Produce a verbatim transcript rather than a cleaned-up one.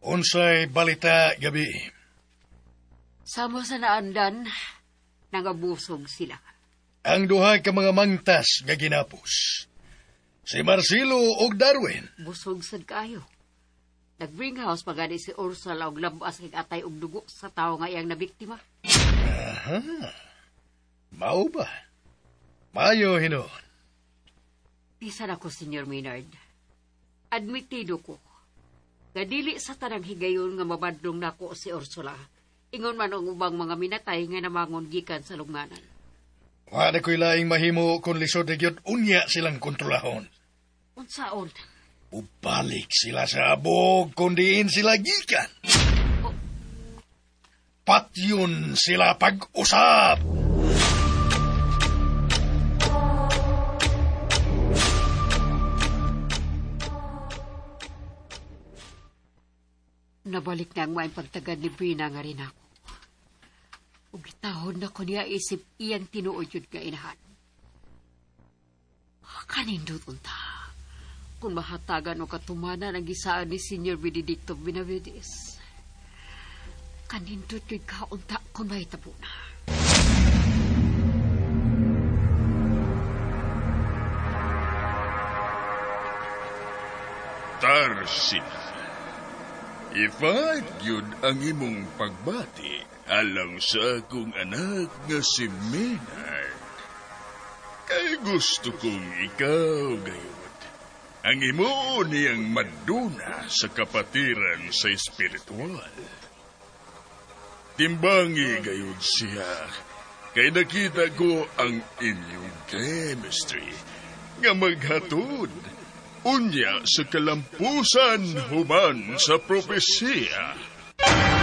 Unsay balita gabi? Samo sa naandan, nangabusog sila. Ang duha ka mga mangtas nga ginapos. Si Marcelo ug Darwin. Busog sad kayo. Nag-bring house pagani si Ursula og labas kay atay og dugo sa tawo nga iyang nabiktima. Aha. Mao ba? Mayo hinon. Bisan ako, Senyor Maynard. Admitido ko. Gadili sa tanang higayon nga mabadlong nako si Ursula. Ingon man ang ubang mga minatay nga namangon gikan sa lugnanan. Wala ko'y laing mahimo kung lisod na gyud unya silang kontrolahon. Unsaon? Ubalik sila sa abog kung diin sila gikan. Oh. Patyon sila pag-usap. Nabalik na ang maing pagtagad ni Brina nga rin ako. Ug gitahon na ko niya isip iyang tinuod yun nga inahan. Kanindot unta. Kung mahatagan o katumanan ang gisaan ni Senyor Benedicto Benavides. Kanindot yun ka unta kung mahitabo na. Tarsila. Ifat yun ang imong pagbati alang sa akong anak nga si Maynard. Kay gusto kong ikaw, gayud, ang imo niyang maduna sa kapatiran sa espiritual. Timbangi, gayud siya, kay nakita ko ang inyong chemistry nga maghatod unya sa kalampusan human sa propesiya.